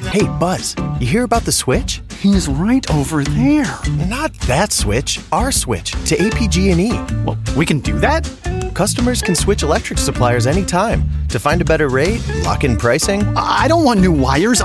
Hey, Buzz, you hear about the switch? He's right over there. Not that switch, our switch to APG&E. Well, we can do that? Customers can switch electric suppliers anytime to find a better rate, lock in pricing. I don't want new wires.